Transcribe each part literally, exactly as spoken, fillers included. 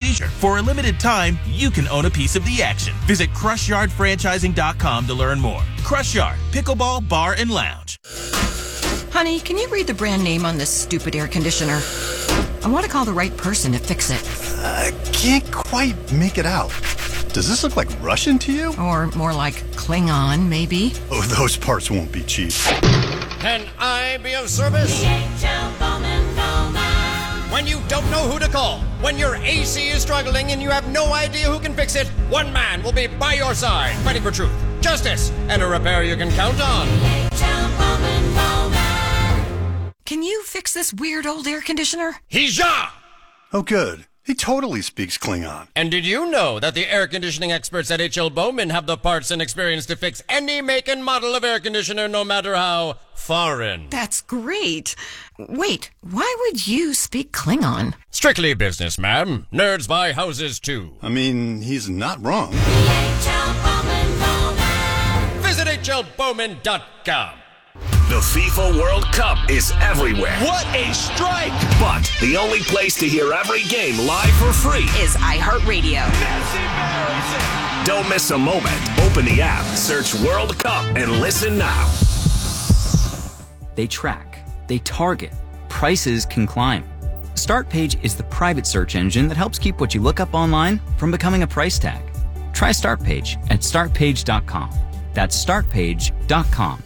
leisure. For a limited time, you can own a piece of the action. Visit crush yard franchising dot com to learn more. Crush Yard, Pickleball Bar and Lounge. Honey, can you read the brand name on this stupid air conditioner? I want to call the right person to fix it. I can't quite make it out. Does this look like Russian to you? Or more like Klingon, maybe? Oh, those parts won't be cheap. Can I be of service? D H L Bowman Bowman. When you don't know who to call, when your A C is struggling and you have no idea who can fix it, one man will be by your side, fighting for truth, justice, and a repair you can count on. D H L Bowman Bowman. Can you fix this weird old air conditioner? Hija! Oh, good. He totally speaks Klingon. And did you know that the air conditioning experts at H L Bowman have the parts and experience to fix any make and model of air conditioner, no matter how foreign? That's great. Wait, why would you speak Klingon? Strictly business, ma'am. Nerds buy houses, too. I mean, he's not wrong. D H L Bowman Bowman. Visit H L Bowman dot com. The FIFA World Cup is everywhere. What a strike! But the only place to hear every game live for free is iHeartRadio. That's embarrassing. Don't miss a moment. Open the app, search World Cup, and listen now. They track, they target, prices can climb. StartPage is the private search engine that helps keep what you look up online from becoming a price tag. Try StartPage at start page dot com. That's start page dot com.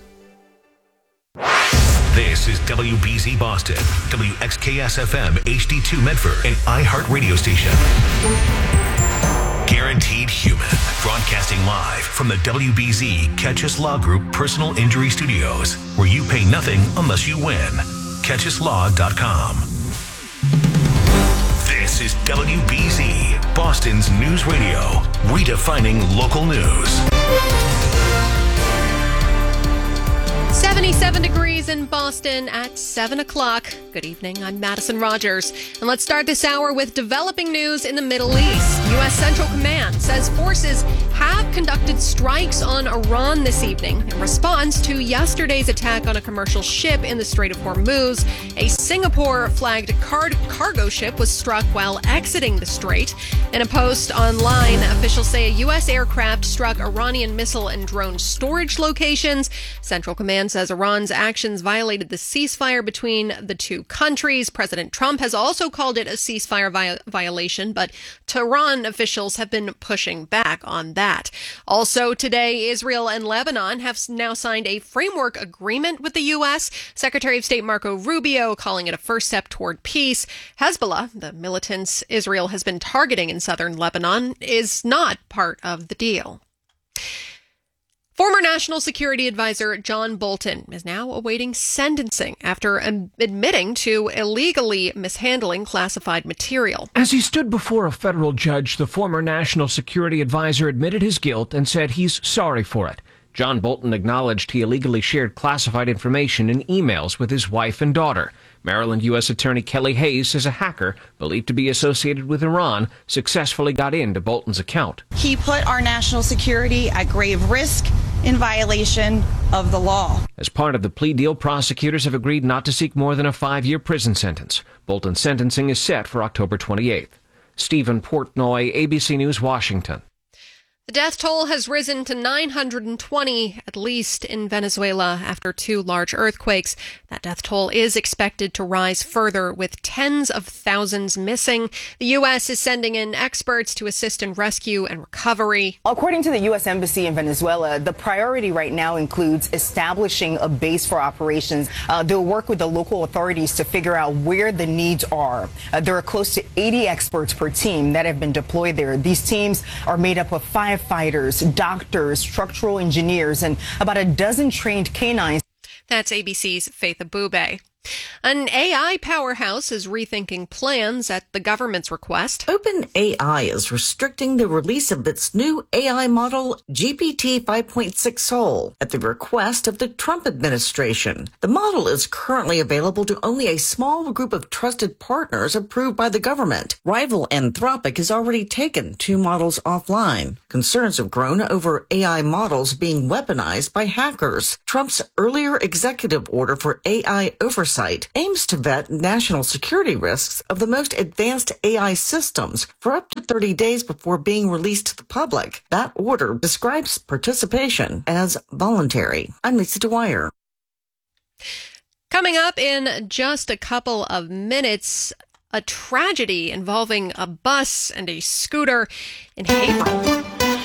This is W B Z Boston, W X K S F M H D two Medford, an iHeart radio station. Guaranteed Human, broadcasting live from the W B Z Catch Us Law Group Personal Injury Studios, where you pay nothing unless you win. catch us law dot com. This is W B Z, Boston's news radio, redefining local news. seventy-seven degrees in Boston at seven o'clock. Good evening, I'm Madison Rogers. And let's start this hour with developing news in the Middle East. U S Central Command says forces have conducted strikes on Iran this evening in response to yesterday's attack on a commercial ship in the Strait of Hormuz. A Singapore-flagged car- cargo ship was struck while exiting the strait. In a post online, officials say a U S aircraft struck Iranian missile and drone storage locations. Central Command says Iran's actions violated the ceasefire between the two countries. President Trump has also called it a ceasefire vi- violation, but Tehran officials have been pushing back on that. Also today, Israel and Lebanon have now signed a framework agreement with the U S. Secretary of State Marco Rubio calling it a first step toward peace. Hezbollah, the militants Israel has been targeting in southern Lebanon, is not part of the deal. Former National Security Advisor John Bolton is now awaiting sentencing after um, admitting to illegally mishandling classified material. As he stood before a federal judge, the former National Security Advisor admitted his guilt and said he's sorry for it. John Bolton acknowledged he illegally shared classified information in emails with his wife and daughter. Maryland U S Attorney Kelly Hayes says a hacker believed to be associated with Iran successfully got into Bolton's account. He put our national security at grave risk in violation of the law. As part of the plea deal, prosecutors have agreed not to seek more than a five-year prison sentence. Bolton's sentencing is set for October twenty-eighth. Stephen Portnoy, A B C News, Washington. The death toll has risen to nine hundred twenty, at least in Venezuela, after two large earthquakes. That death toll is expected to rise further, with tens of thousands missing. The U S is sending in experts to assist in rescue and recovery. According to the U S Embassy in Venezuela, the priority right now includes establishing a base for operations. Uh, they'll work with the local authorities to figure out where the needs are. Uh, there are close to eighty experts per team that have been deployed there. These teams are made up of five firefighters, doctors, structural engineers, and about a dozen trained canines. That's A B C's Faith Abube. An A I powerhouse is rethinking plans at the government's request. OpenAI is restricting the release of its new A I model G P T five point six Sol at the request of the Trump administration. The model is currently available to only a small group of trusted partners approved by the government. Rival Anthropic has already taken two models offline. Concerns have grown over A I models being weaponized by hackers. Trump's earlier executive order for A I oversight oversight aims to vet national security risks of the most advanced A I systems for up to thirty days before being released to the public. That order describes participation as voluntary. I'm Lisa Dwyer. Coming up in just a couple of minutes, a tragedy involving a bus and a scooter in Haverhill.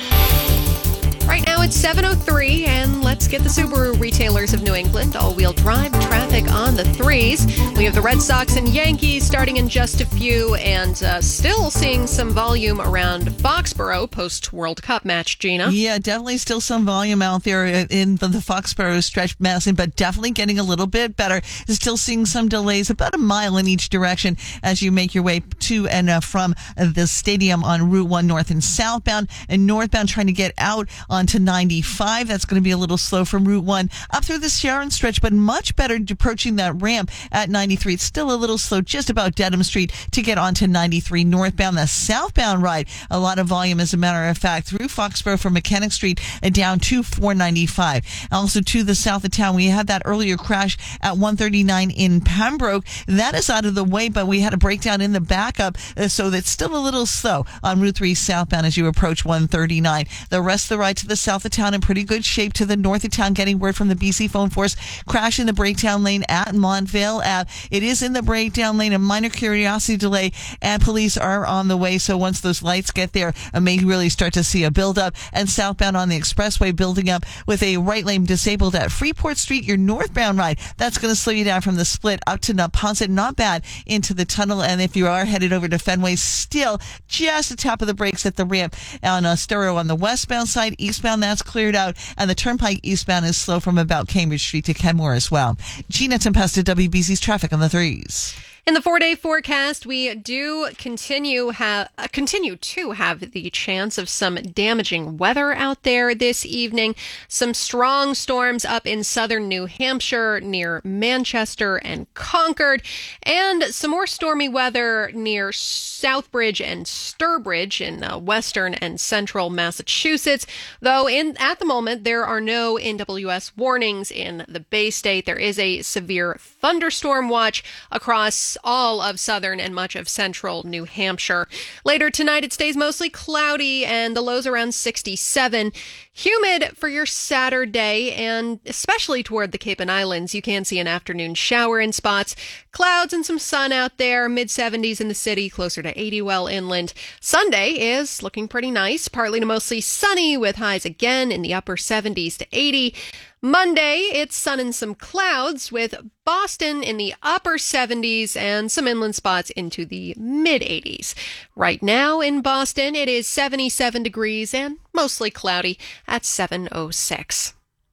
Right now it's seven oh three, and let's get the Subaru retailers of New England all-wheel drive traffic on the threes. We have the Red Sox and Yankees starting in just a few, and uh, still seeing some volume around Foxborough post-World Cup match, Gina. Yeah, definitely still some volume out there in the, the Foxborough stretch, Madison, but definitely getting a little bit better. Still seeing some delays, about a mile in each direction as you make your way to and uh, from the stadium on Route one north and southbound, and northbound trying to get out onto ninety-five. That's going to be a little slow from Route one up through the Sharon stretch, but much better approaching that ramp at ninety-three. It's still a little slow just about Dedham Street to get onto ninety-three northbound. The southbound ride, a lot of volume, as a matter of fact, through Foxborough from Mechanic Street and down to four ninety-five. Also to the south of town, we had that earlier crash at one thirty-nine in Pembroke. That is out of the way, but we had a breakdown in the backup, uh, so that's still a little slow on Route three southbound as you approach one thirty-nine. The rest of the ride to the south of town in pretty good shape. To the north of town, getting word from the B C phone force, crash in the breakdown lane at Montvale Ave. It is in the breakdown lane, a minor curiosity delay, and police are on the way. So once those lights get there, I may really start to see a buildup. And southbound on the expressway, building up with a right lane disabled at Freeport Street. Your northbound ride, that's going to slow you down from the split up to Neponset. Not bad into the tunnel. And if you are headed over to Fenway, still just the top of the brakes at the ramp on uh, Stereo on the westbound side. Eastbound, that's cleared out, and the Turnpike eastbound is slow from about Cambridge Street to Kenmore as well. Gina Tempesta, W B C's traffic on the threes. In the four-day forecast, we do continue have uh, continue to have the chance of some damaging weather out there this evening. Some strong storms up in southern New Hampshire near Manchester and Concord, and some more stormy weather near Southbridge and Sturbridge in uh, western and central Massachusetts. Though in at the moment there are no N W S warnings in the Bay State. There is a severe thunderstorm watch across all of southern and much of central New Hampshire. Later tonight, it stays mostly cloudy and the lows around sixty-seven. Humid for your Saturday, and especially toward the Cape and Islands, you can see an afternoon shower in spots. Clouds and some sun out there, mid seventies in the city, closer to eighty well inland. Sunday is looking pretty nice, partly to mostly sunny with highs again in the upper seventies to eighty. Monday, it's sun and some clouds with Boston in the upper seventies and some inland spots into the mid eighties. Right now in Boston, it is seventy-seven degrees and mostly cloudy at seven oh six.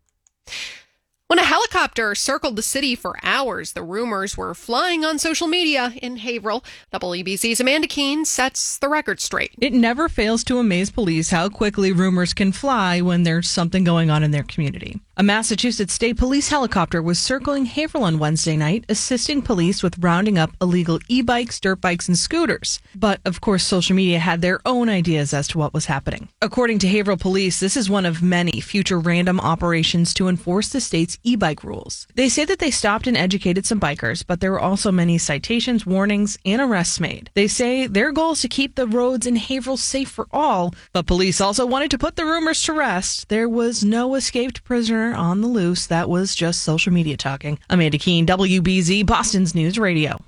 When a helicopter circled the city for hours, the rumors were flying on social media in Haverhill. W B C's Amanda Keene sets the record straight. It never fails to amaze police how quickly rumors can fly when there's something going on in their community. A Massachusetts State Police helicopter was circling Haverhill on Wednesday night, assisting police with rounding up illegal e-bikes, dirt bikes, and scooters. But, of course, social media had their own ideas as to what was happening. According to Haverhill Police, this is one of many future random operations to enforce the state's e-bike rules. They say that they stopped and educated some bikers, but there were also many citations, warnings, and arrests made. They say their goal is to keep the roads in Haverhill safe for all, but police also wanted to put the rumors to rest. There was no escaped prisoner on the loose. That was just social media talking. Amanda Keene, W B Z, Boston's News Radio.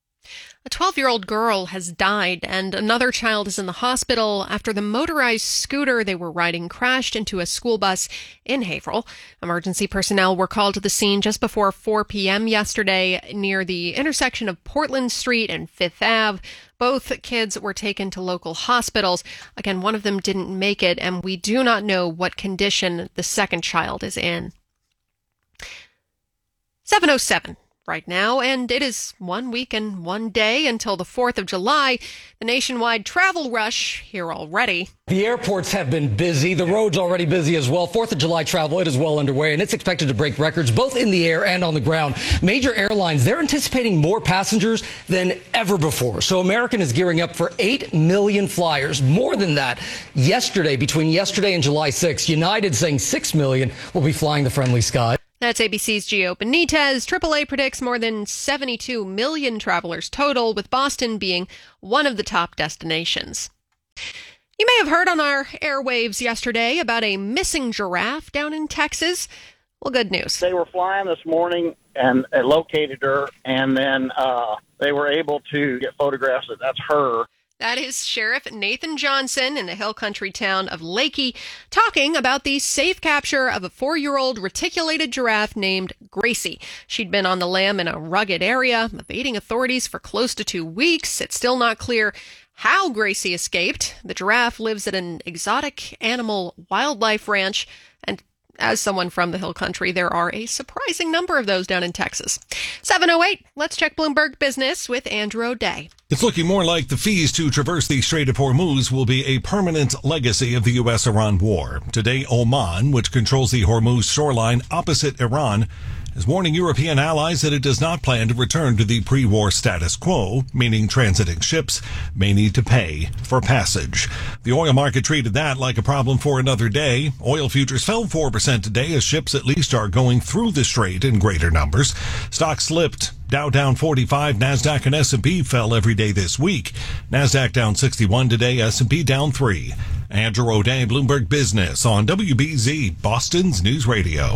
A twelve-year-old girl has died, and another child is in the hospital after the motorized scooter they were riding crashed into a school bus in Haverhill. Emergency personnel were called to the scene just before four p.m. yesterday near the intersection of Portland Street and Fifth Avenue. Both kids were taken to local hospitals. Again, one of them didn't make it, and we do not know what condition the second child is in. seven oh seven. Right now, and it is one week and one day until the fourth of July. The nationwide travel rush here already. The airports have been busy. The roads already busy as well. fourth of July travel, it is well underway, and it's expected to break records both in the air and on the ground. Major airlines, they're anticipating more passengers than ever before. So American is gearing up for eight million flyers, more than that. Yesterday, between yesterday and July sixth, United saying six million will be flying the friendly skies. That's A B C's Gio Benitez. triple A predicts more than seventy-two million travelers total, with Boston being one of the top destinations. You may have heard on our airwaves yesterday about a missing giraffe down in Texas. Well, good news. They were flying this morning and they located her, and then uh, they were able to get photographs that that's her. That is Sheriff Nathan Johnson in the hill country town of Lakey talking about the safe capture of a four-year-old reticulated giraffe named Gracie. She'd been on the lam in a rugged area, evading authorities for close to two weeks. It's still not clear how Gracie escaped. The giraffe lives at an exotic animal wildlife ranch, and as someone from the hill country, there are a surprising number of those down in Texas. seven oh eight, let's check Bloomberg Business with Andrew O'Day. It's looking more like the fees to traverse the Strait of Hormuz will be a permanent legacy of the U S Iran war. Today, Oman, which controls the Hormuz shoreline opposite Iran, is warning European allies that it does not plan to return to the pre-war status quo, meaning transiting ships may need to pay for passage. The oil market treated that like a problem for another day. Oil futures fell four percent today as ships at least are going through the strait in greater numbers. Stocks slipped. Dow down forty-five, NASDAQ and S and P fell every day this week. NASDAQ down sixty-one today, S and P down three. Andrew O'Day, Bloomberg Business on W B Z, Boston's News Radio.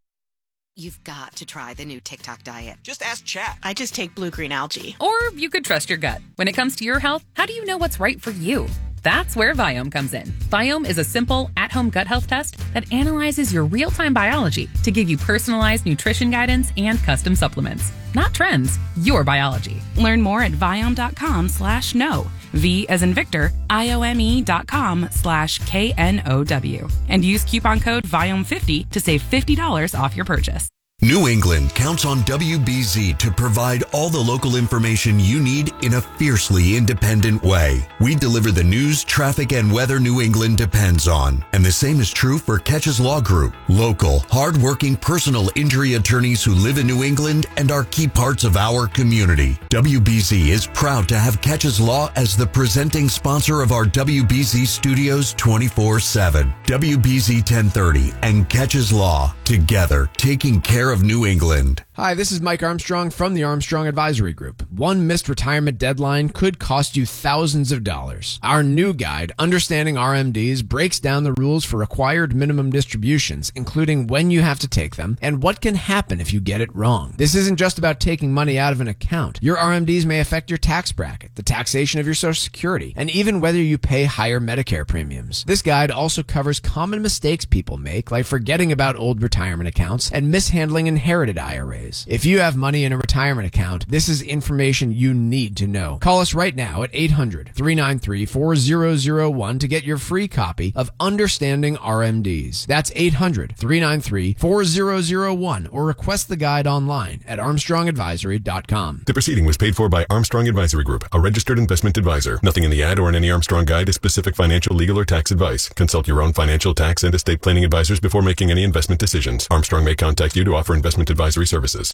You've got to try the new TikTok diet. Just ask Chat. I just take blue-green algae. Or you could trust your gut. When it comes to your health, how do you know what's right for you? That's where Viome comes in. Viome is a simple, at-home gut health test that analyzes your real-time biology to give you personalized nutrition guidance and custom supplements. Not trends, your biology. Learn more at Viome.com slash no. V as in Victor, I-O-M-E dot com slash K N O W. And use coupon code Viome fifty to save fifty dollars off your purchase. New England counts on W B Z to provide all the local information you need in a fiercely independent way. We deliver the news, traffic, and weather New England depends on. And the same is true for Catches Law Group. Local, hard-working personal injury attorneys who live in New England and are key parts of our community. W B Z is proud to have Catches Law as the presenting sponsor of our W B Z studios twenty-four seven. W B Z ten thirty and Catches Law, together taking care of New England. Hi, this is Mike Armstrong from the Armstrong Advisory Group. One missed retirement deadline could cost you thousands of dollars. Our new guide, Understanding R M Ds, breaks down the rules for required minimum distributions, including when you have to take them and what can happen if you get it wrong. This isn't just about taking money out of an account. Your R M Ds may affect your tax bracket, the taxation of your Social Security, and even whether you pay higher Medicare premiums. This guide also covers common mistakes people make, like forgetting about old retirement accounts and mishandling inherited I R As. If you have money in a retirement account, this is information you need to know. Call us right now at eight hundred, three nine three, four zero zero one to get your free copy of Understanding R M Ds. That's eight hundred, three nine three, four zero zero one or request the guide online at armstrong advisory dot com. The proceeding was paid for by Armstrong Advisory Group, a registered investment advisor. Nothing in the ad or in any Armstrong guide is specific financial, legal, or tax advice. Consult your own financial, tax, and estate planning advisors before making any investment decisions. Armstrong may contact you to offer investment advisory services.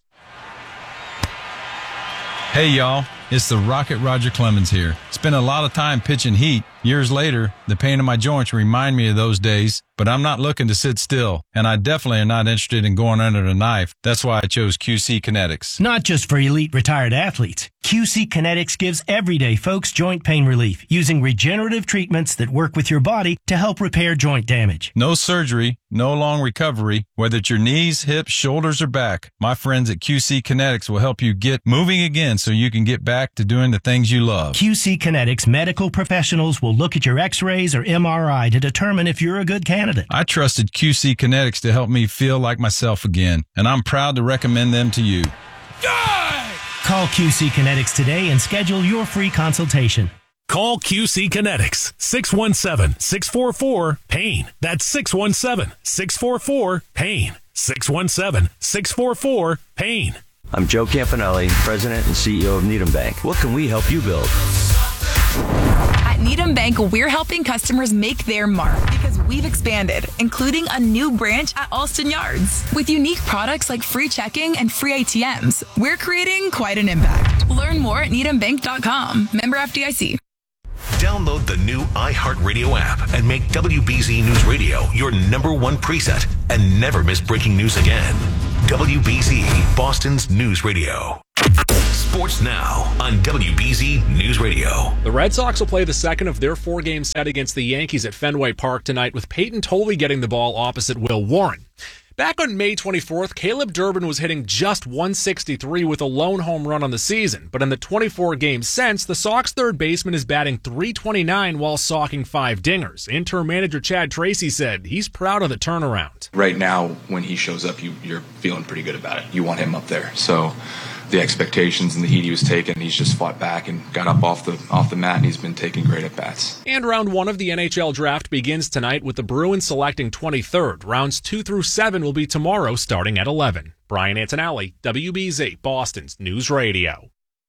Hey y'all, it's the Rocket Roger Clemens here. Spent a lot of time pitching heat. Years later, the pain in my joints remind me of those days, but I'm not looking to sit still, and I definitely am not interested in going under the knife. That's why I chose Q C Kinetics. Not just for elite retired athletes. Q C Kinetics gives everyday folks joint pain relief using regenerative treatments that work with your body to help repair joint damage. No surgery, no long recovery, whether it's your knees, hips, shoulders, or back. My friends at Q C Kinetics will help you get moving again so you can get back to doing the things you love. Q C Kinetics medical professionals will look at your x-rays or M R I to determine if you're a good candidate. I trusted Q C Kinetics to help me feel like myself again, and I'm proud to recommend them to you. Call Q C Kinetics today and schedule your free consultation. Call Q C Kinetics, six one seven, six four four, PAIN. That's six one seven, six four four, PAIN. six one seven, six four four, PAIN. I'm Joe Campanelli, President and C E O of Needham Bank. What can we help you build? At Needham Bank, we're helping customers make their mark because we've expanded, including a new branch at Alston Yards. With unique products like free checking and free A T Ms, we're creating quite an impact. Learn more at needham bank dot com. Member F D I C. Download the new iHeartRadio app and make W B Z News Radio your number one preset and never miss breaking news again. W B Z, Boston's News Radio. Sports now on W B Z News Radio. The Red Sox will play the second of their four-game set against the Yankees at Fenway Park tonight, with Peyton Toley getting the ball opposite Will Warren. Back on May twenty-fourth, Caleb Durbin was hitting just one sixty-three with a lone home run on the season. But in the twenty-four games since, the Sox third baseman is batting three twenty-nine while socking five dingers. Interim manager Chad Tracy said he's proud of the turnaround. Right now, when he shows up, you, you're feeling pretty good about it. You want him up there. So the expectations and the heat he was taking, he's just fought back and got up off the off the mat, and he's been taking great at-bats. And round one of the N H L draft begins tonight with the Bruins selecting twenty-third. Rounds two through seven will be tomorrow starting at eleven. Brian Antonelli, W B Z, Boston's News Radio.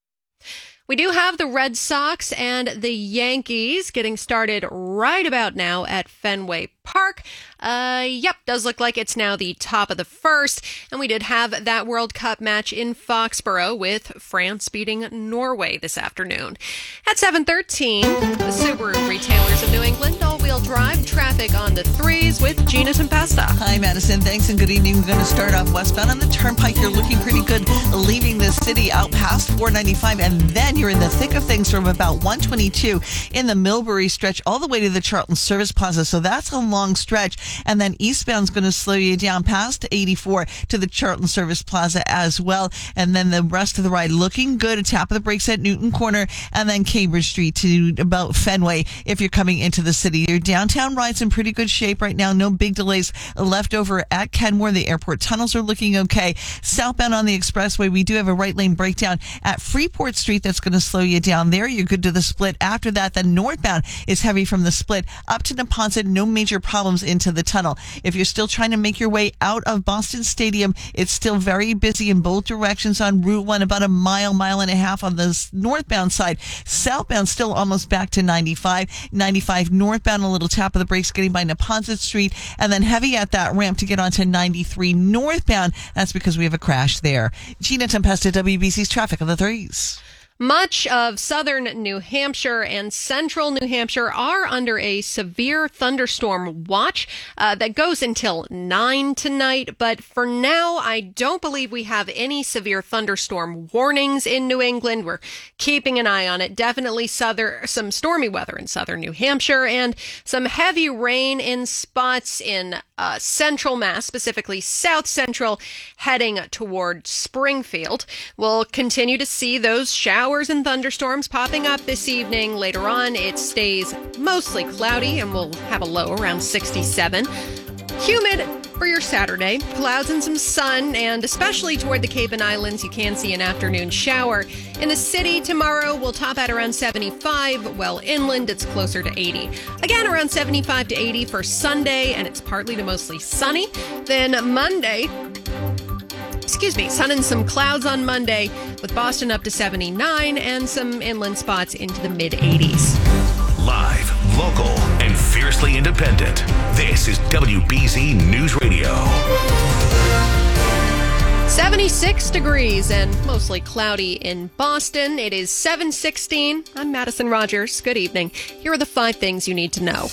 We do have the Red Sox and the Yankees getting started right about now at Fenway Park. Uh, yep, does look like it's now the top of the first. And we did have that World Cup match in Foxborough with France beating Norway this afternoon. At seven thirteen, the Subaru retailers of New England, all-wheel drive traffic on the threes with Gina Tempesta. Hi, Madison. Thanks and good evening. We're going to start off westbound on the Turnpike. You're looking pretty good leaving the city out past four ninety-five, and then you're in the thick of things from about one twenty-two in the Millbury stretch all the way to the Charlton Service Plaza. So that's a long stretch. And then eastbound's going to slow you down past eighty-four to the Charlton Service Plaza as well. And then the rest of the ride looking good. A tap of the brakes at Newton Corner, and then Cambridge Street to about Fenway if you're coming into the city. Your downtown ride's in pretty good shape right now. No big delays left over at Kenmore. The airport tunnels are looking okay. Southbound on the expressway, we do have a right lane breakdown at Freeport Street that's going to slow you down there. You're good to the split. After that, then northbound is heavy from the split up to Neponset. No major problems into the tunnel. If you're still trying to make your way out of Boston Stadium, it's still very busy in both directions on Route one, about a mile, mile and a half on the northbound side. Southbound still almost back to ninety-five. ninety-five northbound, a little tap of the brakes getting by Neponset Street, and then heavy at that ramp to get onto ninety-three northbound. That's because we have a crash there. Gina Tempesta, W B C's Traffic of the Threes. Much of southern New Hampshire and central New Hampshire are under a severe thunderstorm watch uh, that goes until nine tonight. But for now, I don't believe we have any severe thunderstorm warnings in New England. We're keeping an eye on it. Definitely southern, some stormy weather in southern New Hampshire and some heavy rain in spots in uh, central Mass, specifically south central, heading toward Springfield. We'll continue to see those showers Showers and thunderstorms popping up this evening. Later on, it stays mostly cloudy and we'll have a low around sixty-seven. Humid for your Saturday. Clouds and some sun, and especially toward the Cape and Islands, you can see an afternoon shower. In the city tomorrow, we'll top at around seventy-five, while inland it's closer to eighty. Again, around seventy-five to eighty for Sunday, and it's partly to mostly sunny. Then Monday... Excuse me, sun and some clouds on Monday, with Boston up to seventy-nine and some inland spots into the mid-eighties. Live, local, and fiercely independent. This is W B Z News Radio. seventy-six degrees and mostly cloudy in Boston. It is seven sixteen. I'm Madison Rogers. Good evening. Here are the five things you need to know.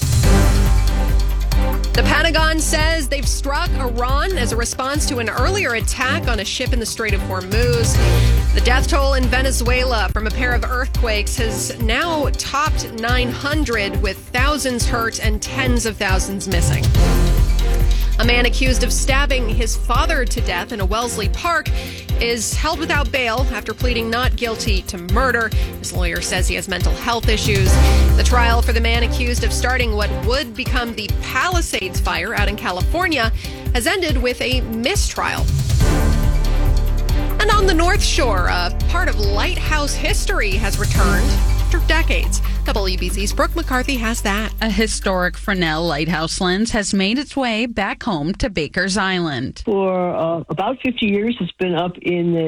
The Pentagon says they've struck Iran as a response to an earlier attack on a ship in the Strait of Hormuz. The death toll in Venezuela from a pair of earthquakes has now topped nine hundred, with thousands hurt and tens of thousands missing. A man accused of stabbing his father to death in a Wellesley Park is held without bail after pleading not guilty to murder. His lawyer says he has mental health issues. The trial for the man accused of starting what would become the Palisades fire out in California has ended with a mistrial. And on the North Shore, a part of lighthouse history has returned after decades. W B Z's Brooke McCarthy has that. A historic Fresnel lighthouse lens has made its way back home to Baker's Island. For uh, about fifty years, it's been up in the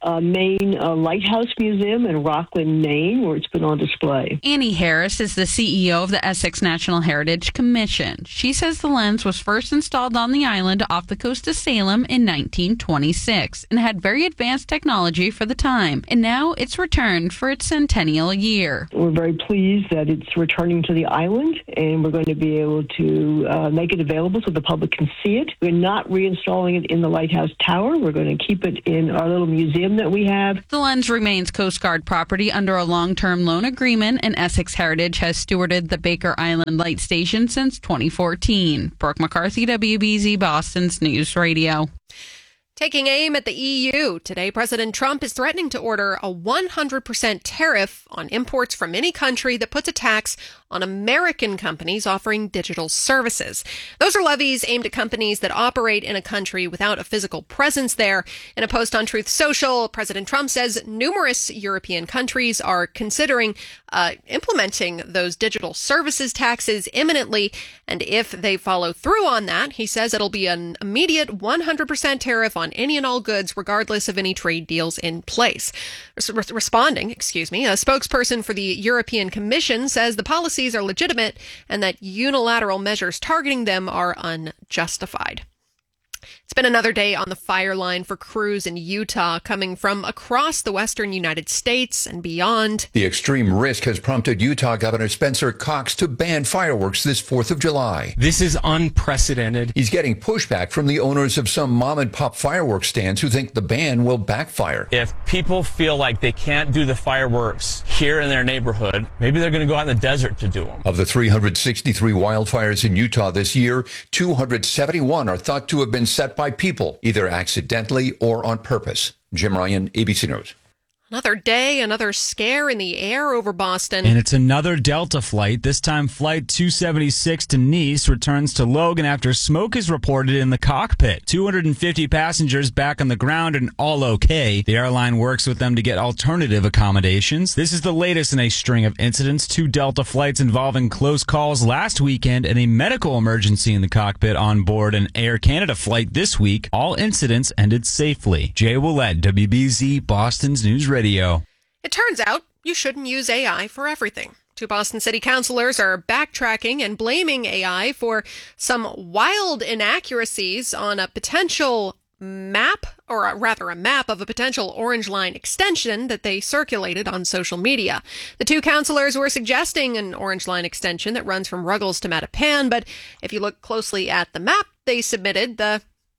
uh, Maine uh, Lighthouse Museum in Rockland, Maine, where it's been on display. Annie Harris is the C E O of the Essex National Heritage Commission. She says the lens was first installed on the island off the coast of Salem in nineteen twenty-six and had very advanced technology for the time. And now it's returned for its centennial year. We're very pleased that it's returning to the island, and we're going to be able to uh, make it available so the public can see it. We're not reinstalling it in the Lighthouse Tower. We're going to keep it in our little museum that we have. The lens remains Coast Guard property under a long-term loan agreement, and Essex Heritage has stewarded the Baker Island Light Station since twenty fourteen. Brooke McCarthy, W B Z Boston's News Radio. Taking aim at the E U, today President Trump is threatening to order a one hundred percent tariff on imports from any country that puts a tax on American companies offering digital services. Those are levies aimed at companies that operate in a country without a physical presence there. In a post on Truth Social, President Trump says numerous European countries are considering uh, implementing those digital services taxes imminently. And if they follow through on that, he says it'll be an immediate one hundred percent tariff on any and all goods, regardless of any trade deals in place. Re- responding, excuse me, a spokesperson for the European Commission says the policies are legitimate and that unilateral measures targeting them are unjustified. It's been another day on the fire line for crews in Utah coming from across the western United States and beyond. The extreme risk has prompted Utah Governor Spencer Cox to ban fireworks this fourth of July. This is unprecedented. He's getting pushback from the owners of some mom and pop fireworks stands who think the ban will backfire. If people feel like they can't do the fireworks here in their neighborhood, maybe they're going to go out in the desert to do them. Of the three hundred sixty-three wildfires in Utah this year, two hundred seventy-one are thought to have been set by people, either accidentally or on purpose. Jim Ryan, A B C News. Another day, another scare in the air over Boston. And it's another Delta flight. This time, Flight two seventy-six to Nice returns to Logan after smoke is reported in the cockpit. two hundred fifty passengers back on the ground and all okay. The airline works with them to get alternative accommodations. This is the latest in a string of incidents. Two Delta flights involving close calls last weekend and a medical emergency in the cockpit on board an Air Canada flight this week. All incidents ended safely. Jay Willett, W B Z, Boston's News Radio. It turns out you shouldn't use A I for everything. Two Boston city councilors are backtracking and blaming A I for some wild inaccuracies on a potential map, or rather a map of a potential Orange Line extension that they circulated on social media. The two councilors were suggesting an Orange Line extension that runs from Ruggles to Mattapan, but if you look closely at the map they submitted, the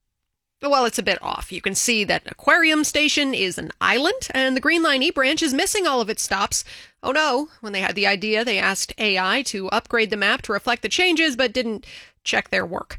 Well, it's a bit off. You can see that Aquarium Station is an island, and the Green Line E-Branch is missing all of its stops. Oh no, when they had the idea, they asked A I to upgrade the map to reflect the changes, but didn't check their work.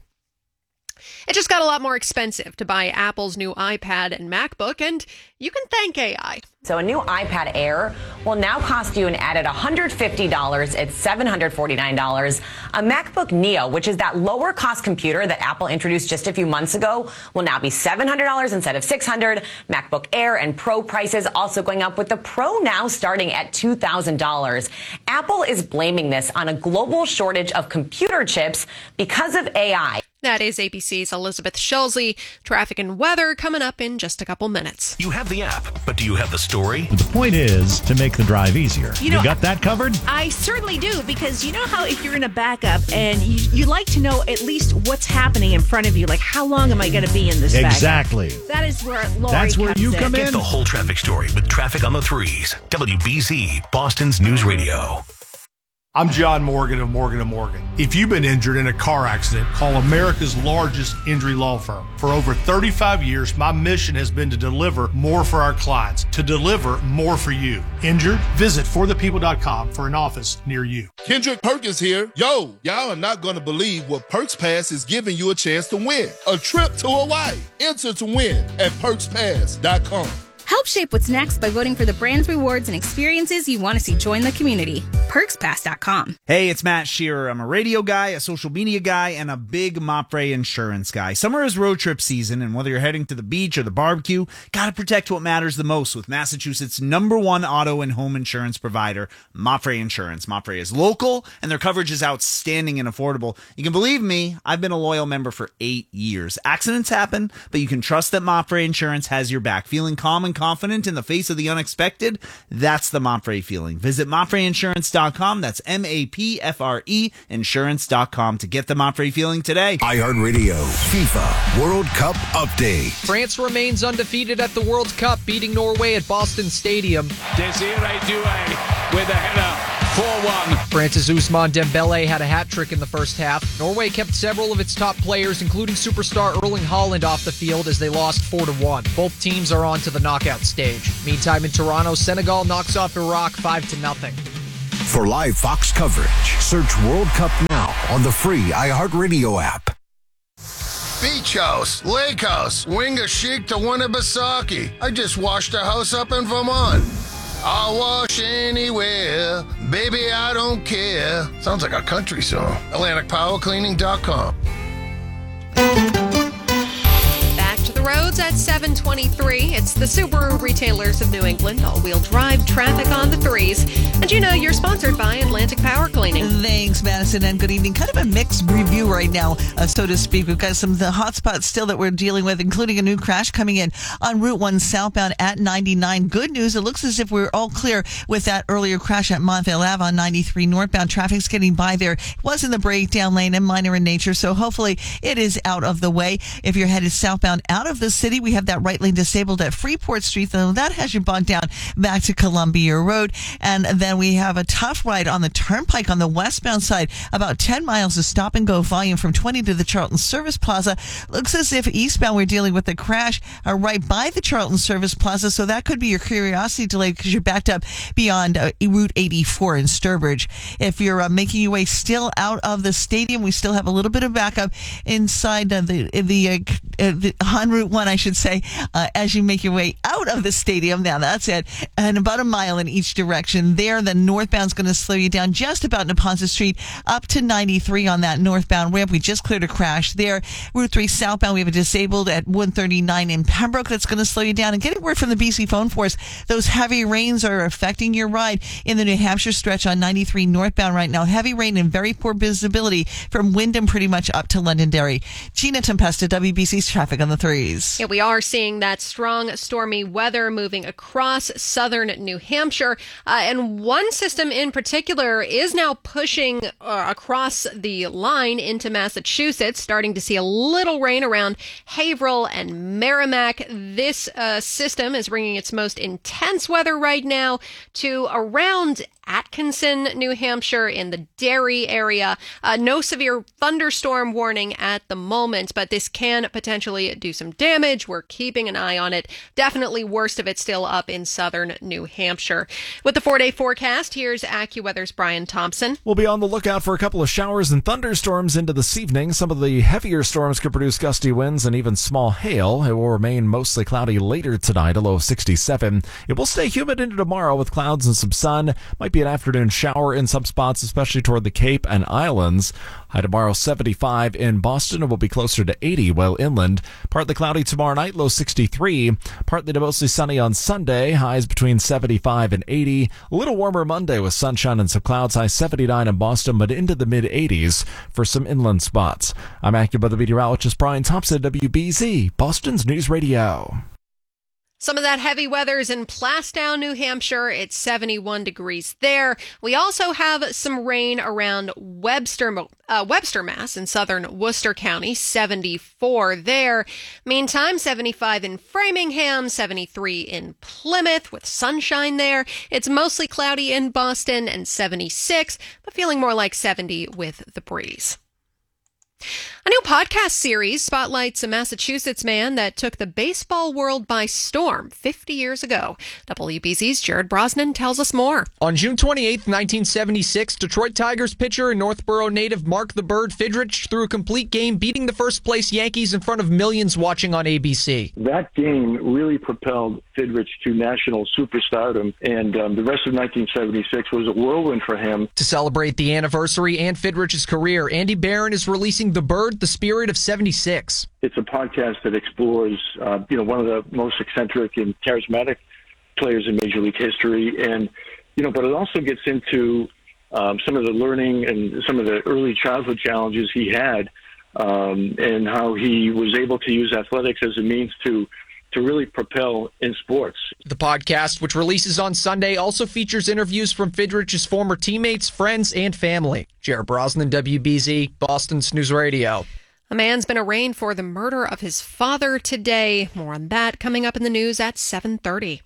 It just got a lot more expensive to buy Apple's new iPad and MacBook, and you can thank A I. So a new iPad Air will now cost you an added one hundred fifty dollars. It's seven hundred forty-nine dollars. A MacBook Neo, which is that lower cost computer that Apple introduced just a few months ago, will now be seven hundred dollars instead of six hundred dollars. MacBook Air and Pro prices also going up, with the Pro now starting at two thousand dollars. Apple is blaming this on a global shortage of computer chips because of A I. That is A B C's Elizabeth Schulze. Traffic and weather coming up in just a couple minutes. You have the app, but do you have the story? The point is to make the drive easier. You know, you got that covered? I certainly do, because you know how if you're in a backup and you, you like to know at least what's happening in front of you, like how long am I going to be in this exactly. backup? That is where Lori That's where comes you in. come in. Get the whole traffic story with Traffic on the Threes. W B Z, Boston's News Radio. I'm John Morgan of Morgan and Morgan. If you've been injured in a car accident, call America's largest injury law firm. For over thirty-five years, my mission has been to deliver more for our clients, to deliver more for you. Injured? Visit for the people dot com for an office near you. Kendrick Perkins here. Yo, y'all are not going to believe what Perks Pass is giving you a chance to win. A trip to Hawaii. Enter to win at perks pass dot com. Help shape what's next by voting for the brands, rewards, and experiences you want to see join the community. perks pass dot com. Hey, it's Matt Shearer. I'm a radio guy, a social media guy, and a big Mopre insurance guy. Summer is road trip season, and whether you're heading to the beach or the barbecue, gotta protect what matters the most with Massachusetts' number one auto and home insurance provider, Mopre Insurance. Mopre is local, and their coverage is outstanding and affordable. You can believe me, I've been a loyal member for eight years. Accidents happen, but you can trust that Mopre Insurance has your back. Feeling calm and confident in the face of the unexpected? That's the Mapfre feeling. Visit Mapfre Insurance dot com. That's M A P F R E Insurance dot com to get the Mapfre feeling today. iHeartRadio FIFA World Cup update. France remains undefeated at the World Cup, beating Norway at Boston Stadium. Desiree Doué with a header, four one. France's Ousmane Dembele had a hat-trick in the first half. Norway kept several of its top players, including superstar Erling Haaland, off the field as they lost four to one. Both teams are on to the knockout stage. Meantime, in Toronto, Senegal knocks off Iraq five to nothing. For live Fox coverage, search World Cup now on the free iHeartRadio app. Beach house, lake house, Winga chic to Winnipesaukee. I just washed a house up in Vermont. I'll wash anywhere, baby, I don't care. Sounds like a country song. Atlantic Power Cleaning dot com. Back to the roads at seven twenty-three. It's the Subaru Retailers of New England, all-wheel drive traffic on the threes. And you know, you're sponsored by Atlantic Power Cleaning. Thanks, Madison, and good evening. Kind of a mixed review right now, uh, so to speak. We've got some of the hot spots still that we're dealing with, including a new crash coming in on Route one southbound at ninety-nine. Good news, it looks as if we're all clear with that earlier crash at Montvale Ave on ninety-three northbound. Traffic's getting by there. It was in the breakdown lane and minor in nature, so hopefully it is out of the way. If you're headed southbound out of the city, we have that right lane disabled at Freeport Street, though that has you bogged down back to Columbia Road. And then we have a tough ride on the Turnpike on the westbound side, about ten miles of stop and go volume from twenty to the Charlton Service Plaza. Looks as if eastbound we're dealing with a crash uh, right by the Charlton Service Plaza, so that could be your curiosity delay because you're backed up beyond uh, Route eighty-four in Sturbridge. If you're uh, making your way still out of the stadium, we still have a little bit of backup inside uh, the the, uh, uh, the on Route one, I should say, uh, as you make your way out of the stadium. Now that's it, and about a mile in each direction. There, the northbound's going to slow you down just about Neponset Street up to ninety-three on that northbound ramp. We just cleared a crash there. Route three southbound, we have a disabled at one thirty-nine in Pembroke. That's going to slow you down. And getting word from the B C phone force, those heavy rains are affecting your ride in the New Hampshire stretch on ninety-three northbound right now. Heavy rain and very poor visibility from Wyndham pretty much up to Londonderry. Gina Tempesta, W B C's traffic on the threes. Yeah, we are seeing that strong stormy weather moving across southern New Hampshire. Uh, and one system in particular is now pushing uh, across the line into Massachusetts, starting to see a little rain around Haverhill and Merrimack. This uh, system is bringing its most intense weather right now to around Atkinson, New Hampshire, in the Derry area. Uh, no severe thunderstorm warning at the moment, but this can potentially do some damage. We're keeping an eye on it. Definitely worst of it still up in southern New Hampshire. With the four-day forecast, here's AccuWeather's Brian Thompson. We'll be on the lookout for a couple of showers and thunderstorms into this evening. Some of the heavier storms could produce gusty winds and even small hail. It will remain mostly cloudy later tonight, a low of sixty-seven. It will stay humid into tomorrow with clouds and some sun. Might be an afternoon shower in some spots, especially toward the Cape and Islands. High tomorrow, seventy-five in Boston. It will be closer to eighty well inland. Partly cloudy tomorrow night, low sixty-three. Partly to mostly sunny on Sunday, highs between seventy-five and eighty. A little warmer Monday with sunshine and some clouds, high seventy-nine in Boston, but into the mid-eighties for some inland spots. I'm AccuWeather meteorologist Brian Thompson, W B Z, Boston's News Radio. Some of that heavy weather is in Plastown, New Hampshire. It's seventy-one degrees there. We also have some rain around Webster, uh, Webster, Mass in southern Worcester County, seventy-four there. Meantime, seventy-five in Framingham, seventy-three in Plymouth with sunshine there. It's mostly cloudy in Boston and seventy-six, but feeling more like seventy with the breeze. A new podcast series spotlights a Massachusetts man that took the baseball world by storm fifty years ago. W B Z's Jared Brosnan tells us more. On June twenty-eighth, nineteen seventy-six, Detroit Tigers pitcher and Northborough native Mark the Bird Fidrych threw a complete game, beating the first-place Yankees in front of millions watching on A B C. That game really propelled Fidrych to national superstardom, and um, the rest of nineteen seventy-six was a whirlwind for him. To celebrate the anniversary and Fidrich's career, Andy Barron is releasing The Bird, the Spirit of seventy-six. It's a podcast that explores, uh, you know, one of the most eccentric and charismatic players in Major League history, and you know, but it also gets into um, some of the learning and some of the early childhood challenges he had, um, and how he was able to use athletics as a means to to really propel in sports. The podcast, which releases on Sunday, also features interviews from Fidrich's former teammates, friends, and family. Jared Brosnan, W B Z, Boston's News Radio. A man's been arraigned for the murder of his father today. More on that coming up in the news at seven thirty.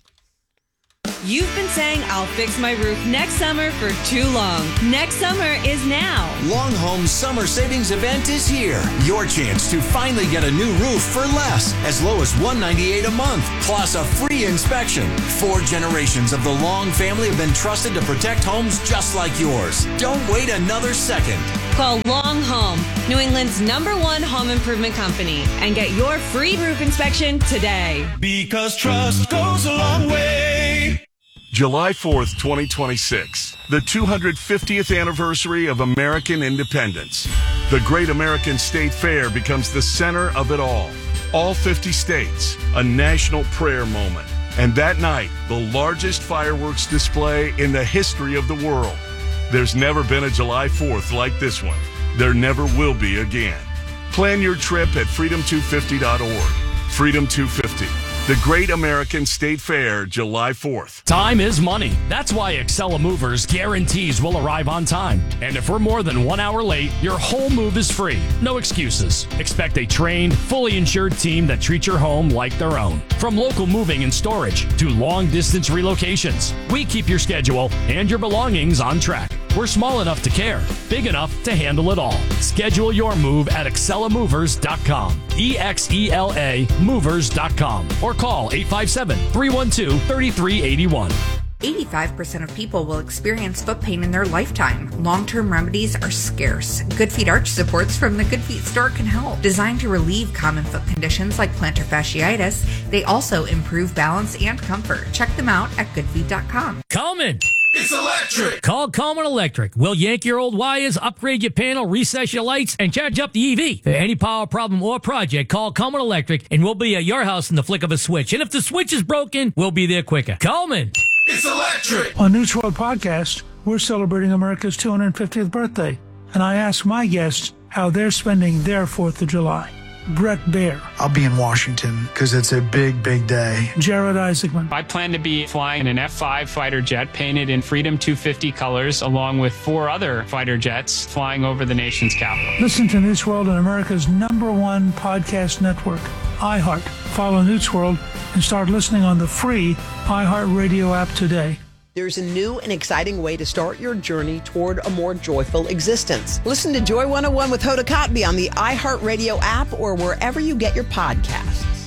You've been saying I'll fix my roof next summer for too long. Next summer is now. Long Home Summer Savings Event is here. Your chance to finally get a new roof for less, as low as one hundred ninety-eight dollars a month, plus a free inspection. Four generations of the Long family have been trusted to protect homes just like yours. Don't wait another second. Call Long Home, New England's number one home improvement company, and get your free roof inspection today. Because trust goes a long way. July fourth, twenty twenty-six, the two hundred fiftieth anniversary of American independence. The Great American State Fair becomes the center of it all. All fifty states, a national prayer moment. And that night, the largest fireworks display in the history of the world. There's never been a July fourth like this one. There never will be again. Plan your trip at freedom two fifty dot org. Freedom two fifty. The Great American State Fair, July fourth. Time is money. That's why Excella Movers guarantees we'll arrive on time. And if we're more than one hour late, your whole move is free. No excuses. Expect a trained, fully insured team that treats your home like their own. From local moving and storage to long-distance relocations, we keep your schedule and your belongings on track. We're small enough to care, big enough to handle it all. Schedule your move at excella movers dot com. E X E L A movers dot com. Or call eight five seven, three one two, three three eight one. eighty-five percent of people will experience foot pain in their lifetime. Long-term remedies are scarce. Good Feet arch supports from the Good Feet store can help. Designed to relieve common foot conditions like plantar fasciitis, they also improve balance and comfort. Check them out at good feet dot com. Coleman! It's electric! Call Coleman Electric. We'll yank your old wires, upgrade your panel, recess your lights, and charge up the E V. For any power problem or project, call Coleman Electric, and we'll be at your house in the flick of a switch. And if the switch is broken, we'll be there quicker. Coleman! It's electric! On News World Podcast, we're celebrating America's two hundred fiftieth birthday, and I ask my guests how they're spending their fourth of July. Brett Baer. I'll be in Washington because it's a big, big day. Jared Isaacman. I plan to be flying an F five fighter jet painted in Freedom two fifty colors, along with four other fighter jets flying over the nation's capital. Listen to News World on America's number one podcast network, iHeart. Follow News World and start listening on the free iHeart Radio app today. There's a new and exciting way to start your journey toward a more joyful existence. Listen to Joy one oh one with Hoda Kotb on the iHeartRadio app or wherever you get your podcasts.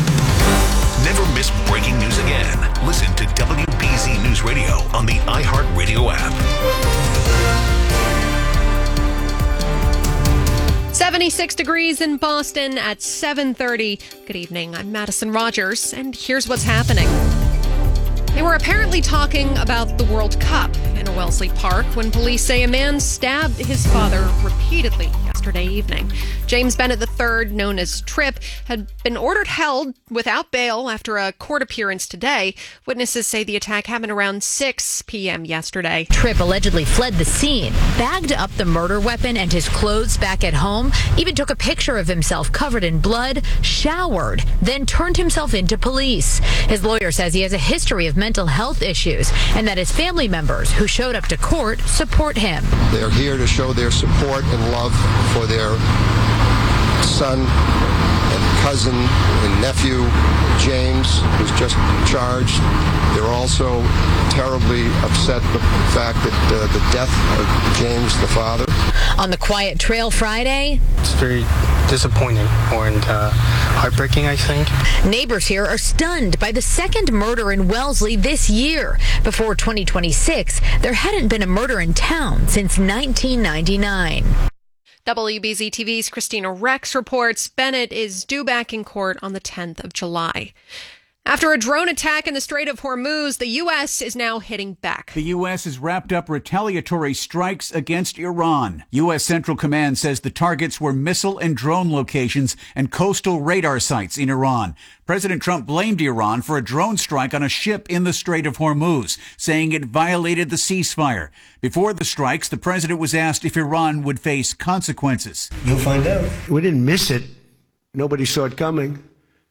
Never miss breaking news again. Listen to W B Z News Radio on the iHeartRadio app. seventy-six degrees in Boston at seven thirty. Good evening, I'm Madison Rogers, and here's what's happening. They were apparently talking about the World Cup in a Wellesley Park when police say a man stabbed his father repeatedly yesterday evening. James Bennett the third, known as Tripp, had been ordered held without bail after a court appearance today. Witnesses say the attack happened around six p.m. yesterday. Tripp allegedly fled the scene, bagged up the murder weapon and his clothes back at home, even took a picture of himself covered in blood, showered, then turned himself into police. His lawyer says he has a history of mental health issues and that his family members who showed up to court support him. They're here to show their support and love for their son and cousin and nephew, James, who's just charged. They're also terribly upset with the fact that uh, the death of James, the father. On the Quiet Trail Friday, it's very disappointing and uh, heartbreaking, I think. Neighbors here are stunned by the second murder in Wellesley this year. Before twenty twenty-six, there hadn't been a murder in town since nineteen ninety-nine. W B Z T V's Christina Rex reports Bennett is due back in court on the tenth of July. After a drone attack in the Strait of Hormuz, the U S is now hitting back. The U S has wrapped up retaliatory strikes against Iran. U S Central Command says the targets were missile and drone locations and coastal radar sites in Iran. President Trump blamed Iran for a drone strike on a ship in the Strait of Hormuz, saying it violated the ceasefire. Before the strikes, the president was asked if Iran would face consequences. You'll find out. We didn't miss it. Nobody saw it coming.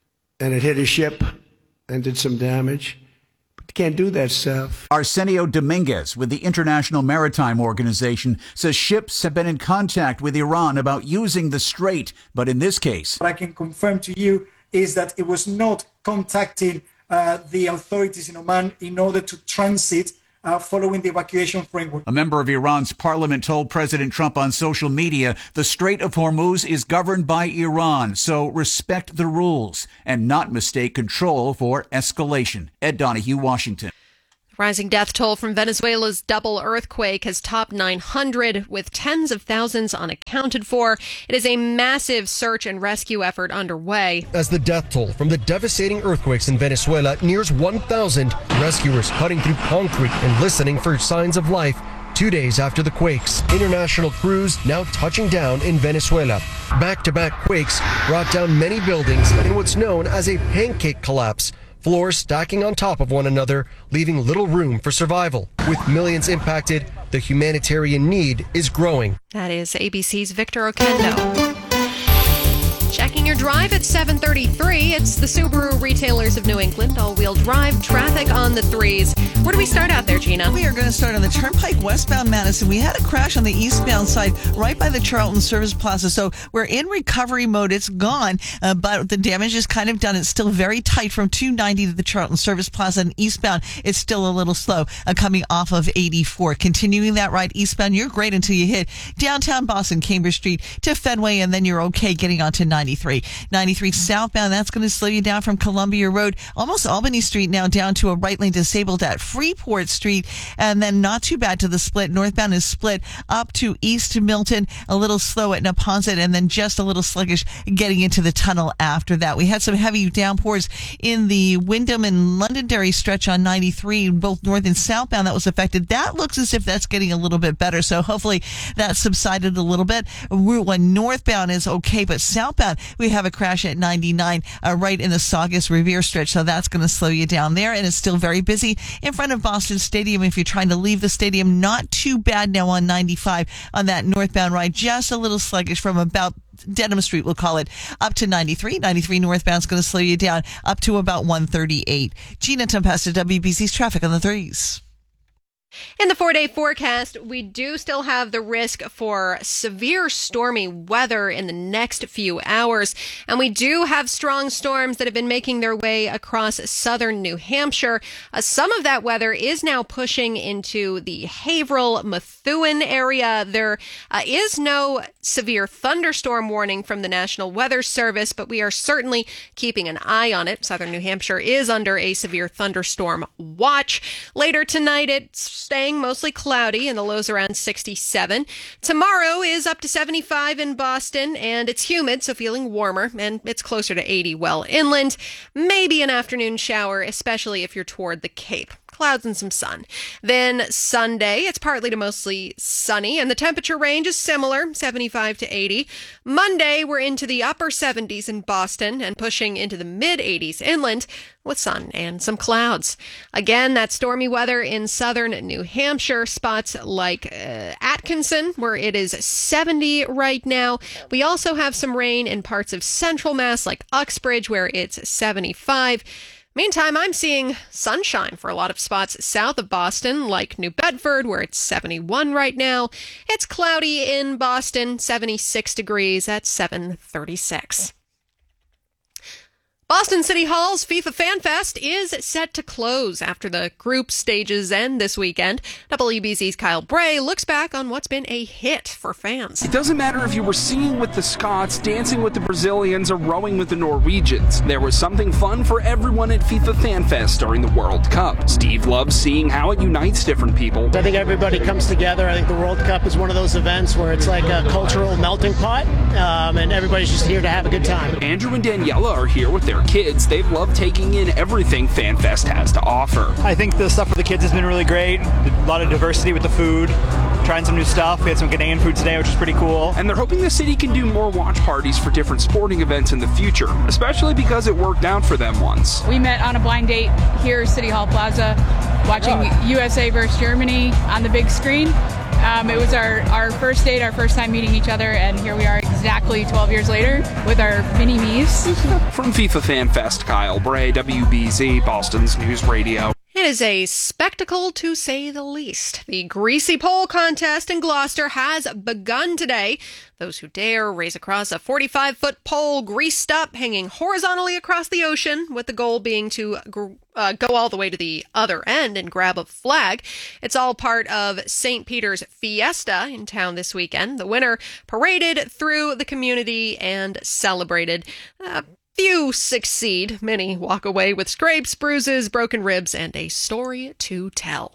and it hit a ship and did some damage. But you can't do that stuff. Arsenio Dominguez with the International Maritime Organization says ships have been in contact with Iran about using the strait, but in this case, what I can confirm to you is that it was not contacting uh, the authorities in Oman in order to transit Uh, following the evacuation framework. A member of Iran's parliament told President Trump on social media the Strait of Hormuz is governed by Iran, so respect the rules and not mistake control for escalation. Ed Donahue, Washington. Rising death toll from Venezuela's double earthquake has topped nine hundred, with tens of thousands unaccounted for. It is a massive search and rescue effort underway. As the death toll from the devastating earthquakes in Venezuela nears one thousand, rescuers cutting through concrete and listening for signs of life two days after the quakes. International crews now touching down in Venezuela. Back-to-back quakes brought down many buildings in what's known as a pancake collapse. Floors stacking on top of one another, leaving little room for survival. With millions impacted, the humanitarian need is growing. That is A B C's Victor Oquendo. Checking your drive at seven thirty-three. It's the Subaru Retailers of New England all-wheel drive traffic on the threes. Where do we start out there, Gina? We are going to start on the Turnpike westbound Madison. We had a crash on the eastbound side right by the Charlton Service Plaza. So we're in recovery mode. It's gone, uh, but the damage is kind of done. It's still very tight from two ninety to the Charlton Service Plaza, and eastbound it's still a little slow uh, coming off of eighty-four. Continuing that ride eastbound, you're great until you hit downtown Boston, Cambridge Street to Fenway, and then you're okay getting onto ninety-three. ninety-three southbound, that's going to slow you down from Columbia Road, almost Albany Street now down to a right lane disabled at Freeport Street, and then not too bad to the split. Northbound is split up to East Milton, a little slow at Neponset, and then just a little sluggish getting into the tunnel after that. We had some heavy downpours in the Wyndham and Londonderry stretch on ninety-three, both north and southbound that was affected. That looks as if that's getting a little bit better, so hopefully that subsided a little bit. Route one northbound is okay, but southbound we have a crash at ninety-nine uh, right in the Saugus Revere stretch, so that's going to slow you down there, and it's still very busy in front of Boston Stadium if you're trying to leave the stadium. Not too bad now on ninety-five on that northbound ride, just a little sluggish from about Dedham Street, we'll call it, up to ninety-three. ninety-three northbound is going to slow you down up to about one thirty-eight. Gina Tempesta, W B C's traffic on the threes. In the four-day forecast, we do still have the risk for severe stormy weather in the next few hours. And we do have strong storms that have been making their way across southern New Hampshire. Uh, some of that weather is now pushing into the Haverhill, Methuen area. There uh, is no severe thunderstorm warning from the National Weather Service, but we are certainly keeping an eye on it. Southern New Hampshire is under a severe thunderstorm watch. Later tonight, it's staying mostly cloudy and the lows around sixty-seven. Tomorrow is up to seventy-five in Boston, and it's humid, so feeling warmer, and it's closer to eighty well inland. Maybe an afternoon shower, especially if you're toward the Cape. Clouds and some sun. Then Sunday, it's partly to mostly sunny, and the temperature range is similar, seventy-five to eighty. Monday, we're into the upper seventies in Boston and pushing into the mid-eighties inland with sun and some clouds. Again, that stormy weather in southern New Hampshire, spots like uh, Atkinson, where it is seventy right now. We also have some rain in parts of central Mass, like Uxbridge, where it's seventy-five. Meantime, I'm seeing sunshine for a lot of spots south of Boston, like New Bedford, where it's seventy-one right now. It's cloudy in Boston, seventy-six degrees at seven thirty-six. Boston City Hall's FIFA Fan Fest is set to close after the group stages end this weekend. W B C's Kyle Bray looks back on what's been a hit for fans. It doesn't matter if you were singing with the Scots, dancing with the Brazilians, or rowing with the Norwegians. There was something fun for everyone at FIFA Fan Fest during the World Cup. Steve loves seeing how it unites different people. I think everybody comes together. I think the World Cup is one of those events where it's like a cultural melting pot, um, and everybody's just here to have a good time. Andrew and Daniela are here with their kids. They've loved taking in everything FanFest has to offer. I think the stuff for the kids has been really great. A lot of diversity with the food, trying some new stuff. We had some Ghanaian food today, which is pretty cool. And they're hoping the city can do more watch parties for different sporting events in the future, especially because it worked out for them once. We met on a blind date here at City Hall Plaza. watching U S A versus Germany on the big screen. Um, it was our, our first date, our first time meeting each other, and here we are exactly twelve years later with our mini-me's. From FIFA Fan Fest, Kyle Bray, W B Z, Boston's News Radio. It is a spectacle, to say the least. The Greasy Pole contest in Gloucester has begun today. Those who dare raise across a forty-five-foot pole greased up, hanging horizontally across the ocean, with the goal being to uh, go all the way to the other end and grab a flag. It's all part of Saint Peter's Fiesta in town this weekend. The winner paraded through the community and celebrated. Uh, Few succeed. Many walk away with scrapes, bruises, broken ribs, and a story to tell.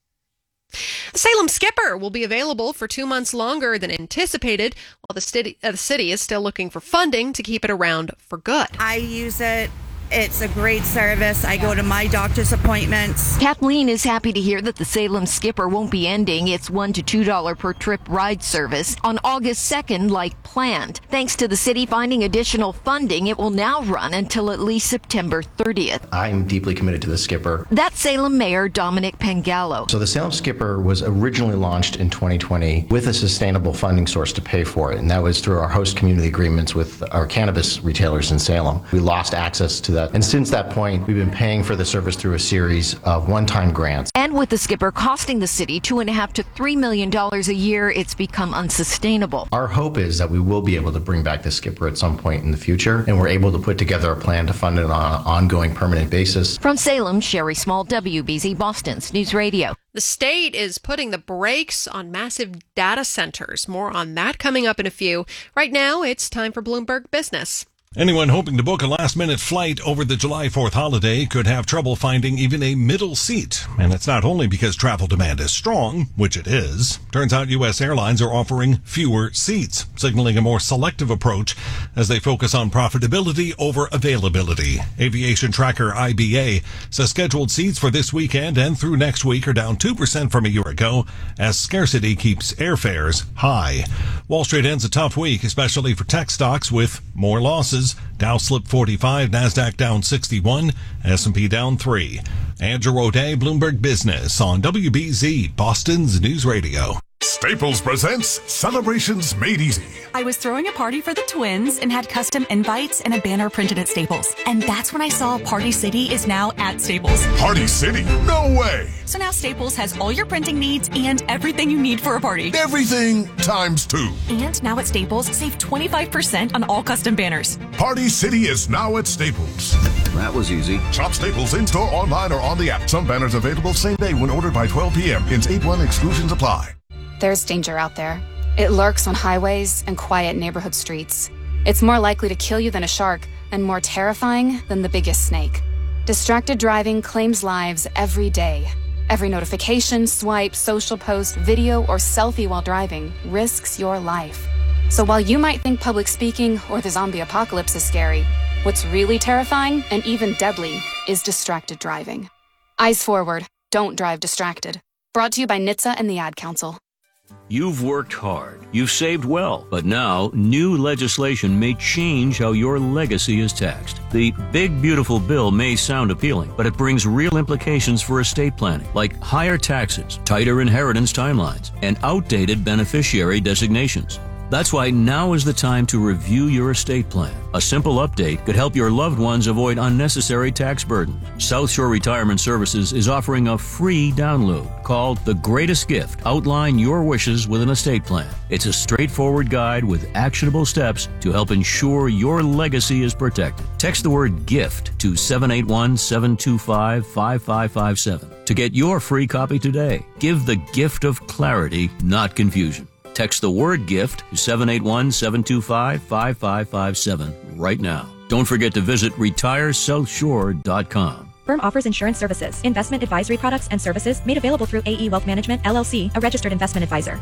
The Salem Skipper will be available for two months longer than anticipated, while the city, uh, the city is still looking for funding to keep it around for good. I use it. It's a great service. I go to my doctor's appointments. Kathleen is happy to hear that the Salem Skipper won't be ending its one to two dollars per trip ride service on August second like planned. Thanks to the city finding additional funding, it will now run until at least September thirtieth. I'm deeply committed to the Skipper. That's Salem Mayor Dominic Pengallo. So the Salem Skipper was originally launched in twenty twenty with a sustainable funding source to pay for it, and that was through our host community agreements with our cannabis retailers in Salem. We lost access to that. And since that point, we've been paying for the service through a series of one-time grants. And with the Skipper costing the city two and a half to three million dollars a year, it's become unsustainable. Our hope is that we will be able to bring back the Skipper at some point in the future, and we're able to put together a plan to fund it on an ongoing, permanent basis. From Salem, Sherry Small, W B Z Boston's News Radio. The state is putting the brakes on massive data centers. More on that coming up in a few. Right now, it's time for Bloomberg Business. Anyone hoping to book a last-minute flight over the July fourth holiday could have trouble finding even a middle seat. And it's not only because travel demand is strong, which it is. Turns out U S airlines are offering fewer seats, signaling a more selective approach as they focus on profitability over availability. Aviation tracker I B A says scheduled seats for this weekend and through next week are down two percent from a year ago as scarcity keeps airfares high. Wall Street ends a tough week, especially for tech stocks with more losses. Dow slipped forty-five, NASDAQ down sixty-one, S and P down three. Andrew O'Day, Bloomberg Business on W B Z, Boston's News Radio. Staples presents Celebrations Made Easy. I was throwing a party for the twins and had custom invites and a banner printed at Staples. And that's when I saw Party City is now at Staples. Party City? No way! So now Staples has all your printing needs and everything you need for a party. Everything times two. And now at Staples, save twenty-five percent on all custom banners. Party City is now at Staples. That was easy. Shop Staples in-store, online, or on the app. Some banners available same day when ordered by twelve p.m. Hence eight one exclusions apply. There's danger out there. It lurks on highways and quiet neighborhood streets. It's more likely to kill you than a shark and more terrifying than the biggest snake. Distracted driving claims lives every day. Every notification, swipe, social post, video, or selfie while driving risks your life. So while you might think public speaking or the zombie apocalypse is scary, what's really terrifying and even deadly is distracted driving. Eyes forward. Don't drive distracted. Brought to you by N H T S A and the Ad Council. You've worked hard, you've saved well, but now new legislation may change how your legacy is taxed. The Big Beautiful Bill may sound appealing, but it brings real implications for estate planning, like higher taxes, tighter inheritance timelines, and outdated beneficiary designations. That's why now is the time to review your estate plan. A simple update could help your loved ones avoid unnecessary tax burdens. South Shore Retirement Services is offering a free download called The Greatest Gift. Outline your wishes with an estate plan. It's a straightforward guide with actionable steps to help ensure your legacy is protected. Text the word GIFT to seven eight one, seven two five, five five five seven to get your free copy today. Give the gift of clarity, not confusion. Text the word GIFT to seven eight one, seven two five, five five five seven right now. Don't forget to visit retire south shore dot com. Firm offers insurance services, investment advisory products and services made available through A E Wealth Management, L L C, a registered investment advisor.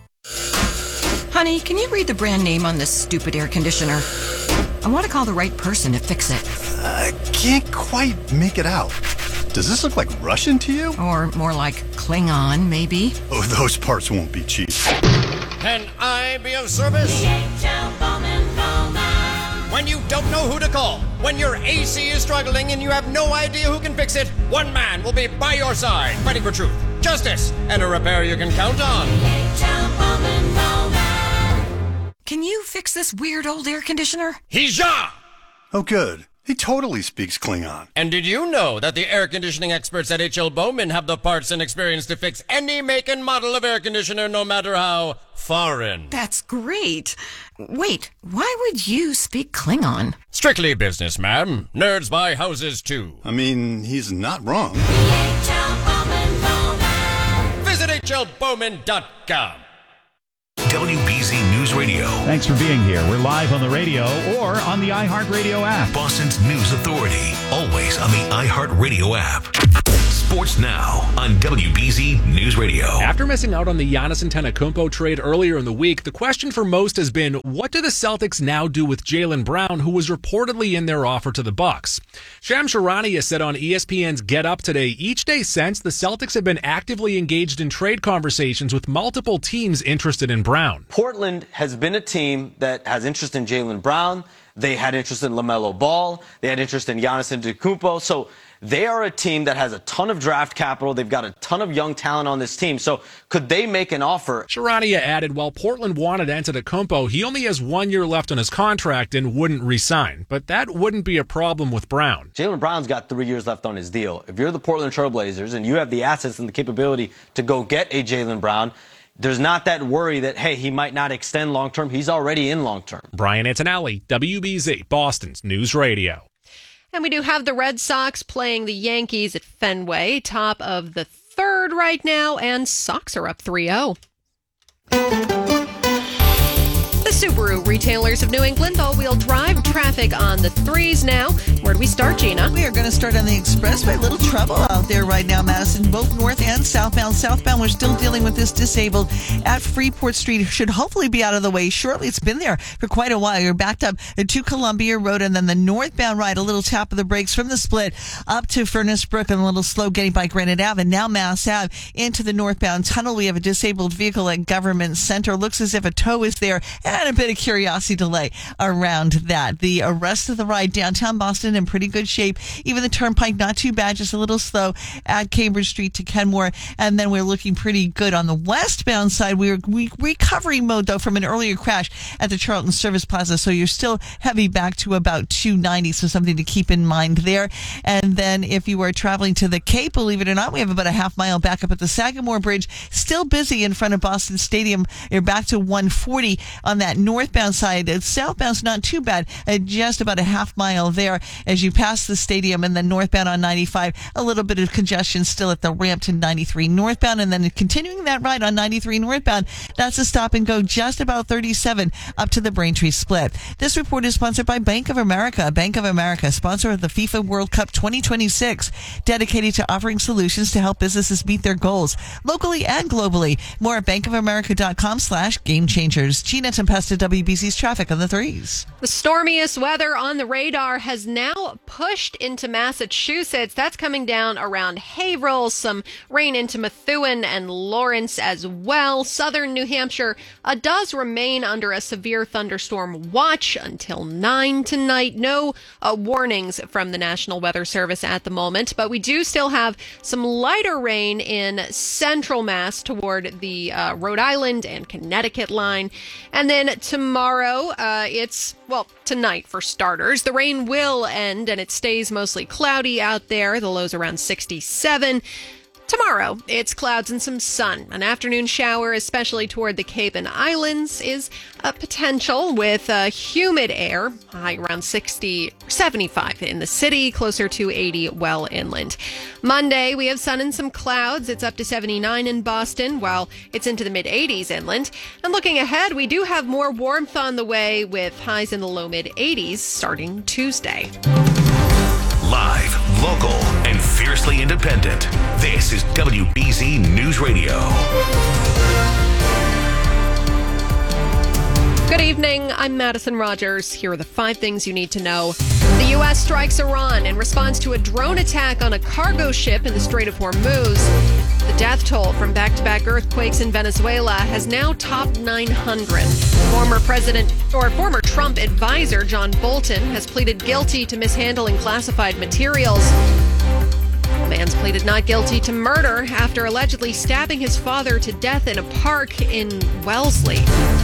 Honey, can you read the brand name on this stupid air conditioner? I want to call the right person to fix it. I can't quite make it out. Does this look like Russian to you? Or more like Klingon, maybe? Oh, those parts won't be cheap. Can I be of service? D H L Bowman Bowman. when you don't know who to call, when your A C is struggling and you have no idea who can fix it, one man will be by your side, fighting for truth, justice, and a repair you can count on. Can you fix this weird old air conditioner? Hija! Oh, good. He totally speaks Klingon. And did you know that the air conditioning experts at H L Bowman have the parts and experience to fix any make and model of air conditioner, no matter how foreign? That's great. Wait, why would you speak Klingon? Strictly business, ma'am. Nerds buy houses, too. I mean, he's not wrong. Visit H L Bowman dot com. W B Z News Radio. Thanks for being here. We're live on the radio or on the iHeartRadio app. Boston's News Authority. Always on the iHeartRadio app. Sports Now on W B Z News Radio. After missing out on the Giannis Antetokounmpo trade earlier in the week, the question for most has been, what do the Celtics now do with Jaylen Brown, who was reportedly in their offer to the Bucks? Shams Charania said on E S P N's Get Up today, each day since, the Celtics have been actively engaged in trade conversations with multiple teams interested in Brown. Portland has been a team that has interest in Jaylen Brown. They had interest in LaMelo Ball. They had interest in Giannis Antetokounmpo. So they are a team that has a ton of draft capital. They've got a ton of young talent on this team. So could they make an offer? Charania added, while Portland wanted Antetokounmpo, he only has one year left on his contract and wouldn't re-sign. But that wouldn't be a problem with Brown. Jaylen Brown's got three years left on his deal. If you're the Portland Trailblazers and you have the assets and the capability to go get a Jaylen Brown, there's not that worry that, hey, he might not extend long-term. He's already in long-term. Brian Antonelli, W B Z, Boston's News Radio. And we do have the Red Sox playing the Yankees at Fenway, top of the third right now, and Sox are up three oh. The Subaru retailers of New England, all-wheel drive traffic on the threes now. Where do we start, Gina? We are going to start on the expressway. A little trouble out there right now, Madison, both north and southbound. Southbound, we're still dealing with this disabled at Freeport Street. Should hopefully be out of the way shortly. It's been there for quite a while. You're backed up to Columbia Road, and then the northbound right, a little tap of the brakes from the split up to Furnace Brook, and a little slow getting by Granite Ave, and now Mass Ave into the northbound tunnel. We have a disabled vehicle at Government Center. Looks as if a tow is there, and a bit of curiosity delay around that. The rest of the ride downtown Boston in pretty good shape. Even the turnpike, not too bad, just a little slow at Cambridge Street to Kenmore. And then we're looking pretty good on the westbound side. We're we, recovering mode, though, from an earlier crash at the Charlton Service Plaza. So you're still heavy back to about two ninety. So something to keep in mind there. And then if you are traveling to the Cape, believe it or not, we have about a half mile back up at the Sagamore Bridge. Still busy in front of Boston Stadium. You're back to one forty on that northbound side. Southbound's not too bad. Uh, just about a half mile there as you pass the stadium, and then northbound on ninety-five, a little bit of congestion still at the ramp to ninety-three northbound, and then continuing that ride on ninety-three northbound, that's a stop and go just about thirty-seven up to the Braintree split. This report is sponsored by Bank of America. Bank of America, sponsor of the FIFA World Cup twenty twenty-six, dedicated to offering solutions to help businesses meet their goals locally and globally. More at bankofamerica.com slash game changers. Gina Tempesta, W B C's traffic on the threes. The stormiest weather on the radar has now pushed into Massachusetts. That's coming down around Haverhill. Some rain into Methuen and Lawrence as well. Southern New Hampshire uh, does remain under a severe thunderstorm watch until nine tonight. No uh, warnings from the National Weather Service at the moment, but we do still have some lighter rain in central Mass toward the uh, Rhode Island and Connecticut line. And then tomorrow, uh, it's, well, tonight for starters. The rain will end and it stays mostly cloudy out there. The low's around sixty-seven. Tomorrow, it's clouds and some sun. An afternoon shower, especially toward the Cape and Islands, is a potential with uh, humid air, high around sixty, seventy-five in the city, closer to eighty well inland. Monday, we have sun and some clouds. It's up to seventy-nine in Boston, while it's into the mid-eighties inland. And looking ahead, we do have more warmth on the way with highs in the low mid-eighties starting Tuesday. Live, local, and fiercely independent. This is W B Z News Radio. Good evening. I'm Madison Rogers. Here are the five things you need to know. The U S strikes Iran in response to a drone attack on a cargo ship in the Strait of Hormuz. The death toll from back-to-back earthquakes in Venezuela has now topped nine hundred. Former President or former Trump advisor John Bolton has pleaded guilty to mishandling classified materials. The man's pleaded not guilty to murder after allegedly stabbing his father to death in a park in Wellesley.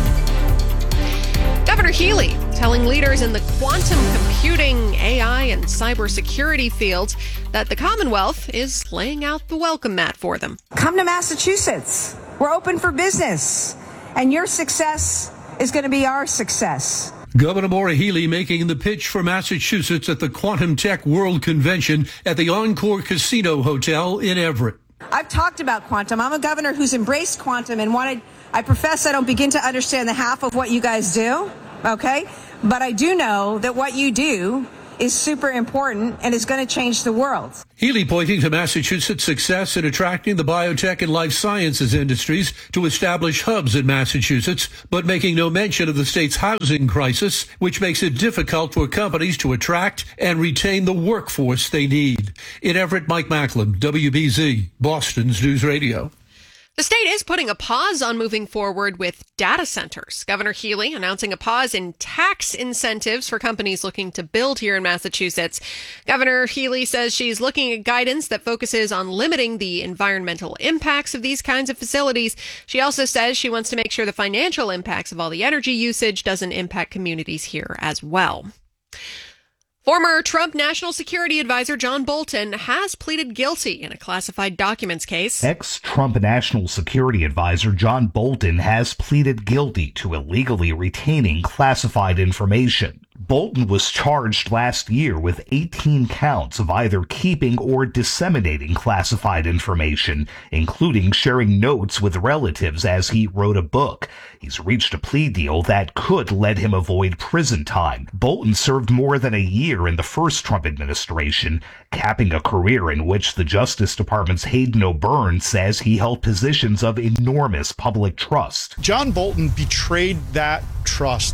Governor Healy telling leaders in the quantum computing, A I, and cybersecurity fields that the Commonwealth is laying out the welcome mat for them. Come to Massachusetts. We're open for business, and your success is going to be our success. Governor Maura Healey making the pitch for Massachusetts at the Quantum Tech World Convention at the Encore Casino Hotel in Everett. I've talked about quantum. I'm a governor who's embraced quantum and wanted, I profess I don't begin to understand the half of what you guys do, okay? But I do know that what you do is super important and is going to change the world. Healey pointing to Massachusetts' success in attracting the biotech and life sciences industries to establish hubs in Massachusetts, but making no mention of the state's housing crisis, which makes it difficult for companies to attract and retain the workforce they need. In Everett, Mike Macklin, W B Z, Boston's News Radio. The state is putting a pause on moving forward with data centers. Governor Healy announcing a pause in tax incentives for companies looking to build here in Massachusetts. Governor Healy says she's looking at guidance that focuses on limiting the environmental impacts of these kinds of facilities. She also says she wants to make sure the financial impacts of all the energy usage doesn't impact communities here as well. Former Trump National Security Advisor John Bolton has pleaded guilty in a classified documents case. Ex-Trump National Security Advisor John Bolton has pleaded guilty to illegally retaining classified information. Bolton was charged last year with eighteen counts of either keeping or disseminating classified information, including sharing notes with relatives as he wrote a book. He's reached a plea deal that could let him avoid prison time. Bolton served more than a year in the first Trump administration, capping a career in which the Justice Department's Hayden O'Byrne says he held positions of enormous public trust. John Bolton betrayed that trust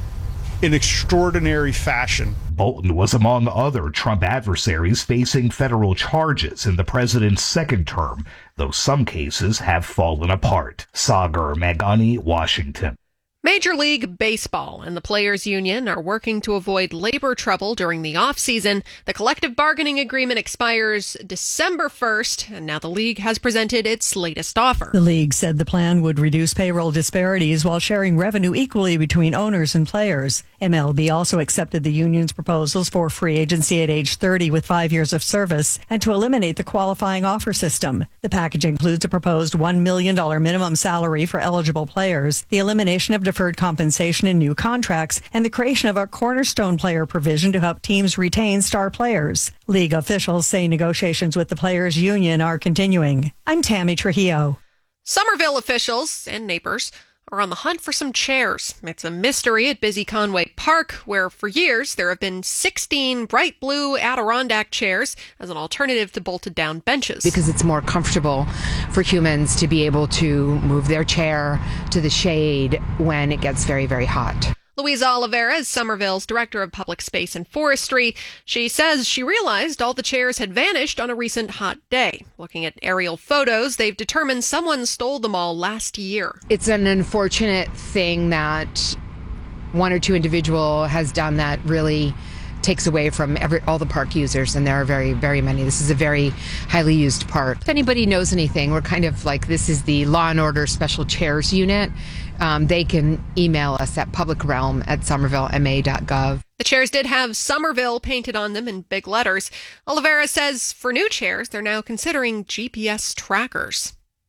in extraordinary fashion. Bolton was among other Trump adversaries facing federal charges in the president's second term, though some cases have fallen apart. Sagar Meghani, Washington. Major League Baseball and the Players Union are working to avoid labor trouble during the offseason. The collective bargaining agreement expires December first, and now the league has presented its latest offer. The league said the plan would reduce payroll disparities while sharing revenue equally between owners and players. M L B also accepted the union's proposals for free agency at age thirty with five years of service and to eliminate the qualifying offer system. The package includes a proposed one million dollars minimum salary for eligible players, the elimination of deferred compensation in new contracts, and the creation of a cornerstone player provision to help teams retain star players. League officials say negotiations with the Players Union are continuing. I'm Tammy Trujillo. Somerville officials and neighbors are on the hunt for some chairs. It's a mystery at busy Conway Park, where for years there have been sixteen bright blue Adirondack chairs as an alternative to bolted down benches. Because it's more comfortable for humans to be able to move their chair to the shade when it gets very, very hot. Louisa Oliveira is Somerville's Director of Public Space and Forestry. She says she realized all the chairs had vanished on a recent hot day. Looking at aerial photos, they've determined someone stole them all last year. It's an unfortunate thing that one or two individual has done that really takes away from every, all the park users, and there are very, very many. This is a very highly used park. If anybody knows anything, we're kind of like, this is the Law and Order Special Chairs Unit. Um, they can email us at publicrealm at somerville m a dot gov. The chairs did have Somerville painted on them in big letters. Oliveira says for new chairs, they're now considering G P S trackers.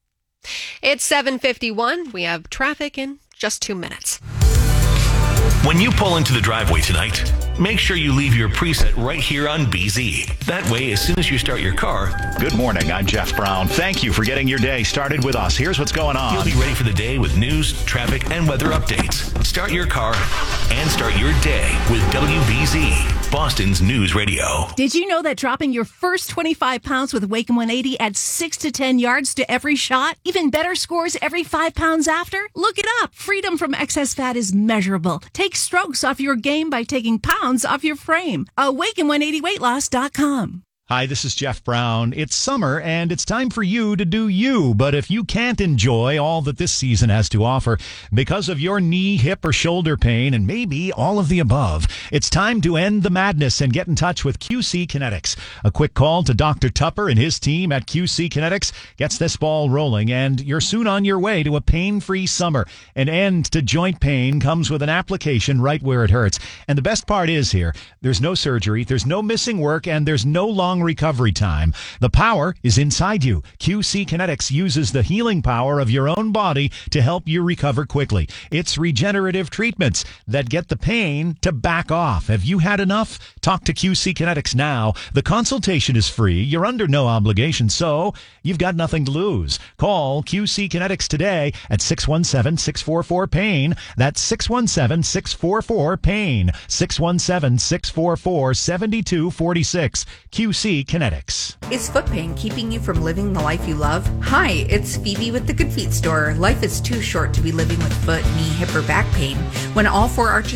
It's seven fifty-one. We have traffic in just two minutes. When you pull into the driveway tonight, make sure you leave your preset right here on B Z. That way, as soon as you start your car... Good morning, I'm Jeff Brown. Thank you for getting your day started with us. Here's what's going on. You'll be ready for the day with news, traffic, and weather updates. Start your car and start your day with W B Z, Boston's News Radio. Did you know that dropping your first twenty-five pounds with Waikem one eighty adds six to ten yards to every shot? Even better scores every five pounds after? Look it up. Freedom from excess fat is measurable. Take strokes off your game by taking pounds off your frame. Uh, Waikem one eighty weight loss dot com. Hi, this is Jeff Brown. It's summer, and it's time for you to do you. But if you can't enjoy all that this season has to offer because of your knee, hip, or shoulder pain, and maybe all of the above, it's time to end the madness and get in touch with Q C Kinetics. A quick call to Doctor Tupper and his team at Q C Kinetics gets this ball rolling, and you're soon on your way to a pain-free summer. An end to joint pain comes with an application right where it hurts. And the best part is here, there's no surgery, there's no missing work, and there's no long recovery time. The power is inside you. Q C Kinetics uses the healing power of your own body to help you recover quickly. It's regenerative treatments that get the pain to back off. Have you had enough? Talk to Q C Kinetics now. The consultation is free. You're under no obligation, so you've got nothing to lose. Call Q C Kinetics today at six one seven, six four four, pain. That's six one seven, six four four, pain. six one seven, six four four, seven two four six. Q C Kinetics. Is foot pain keeping you from living the life you love? Hi, it's Phoebe with the Good Feet store. Life is too short to be living with foot, knee, hip, or back pain. When all four arches